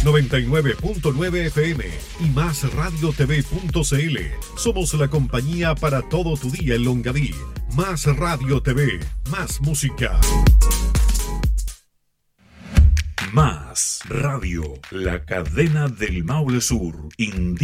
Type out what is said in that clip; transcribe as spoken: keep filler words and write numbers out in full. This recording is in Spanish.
noventa y nueve punto nueve F M y más radio t v punto c l. Somos la compañía para todo tu día en Longaví. Más Radio T V, más música. Más Radio, la cadena del Maule Sur. Indi